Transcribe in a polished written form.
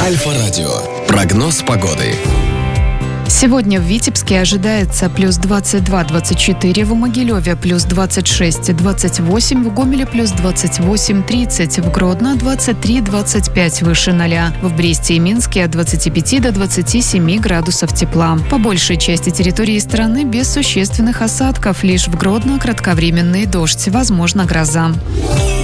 Альфа-радио. Прогноз погоды. Сегодня в Витебске ожидается плюс 22-24, в Могилеве плюс 26-28, в Гомеле плюс 28-30, в Гродно 23-25 выше 0, в Бресте и Минске от 25 до 27 градусов тепла. По большей части территории страны без существенных осадков, лишь в Гродно кратковременный дождь, возможно гроза.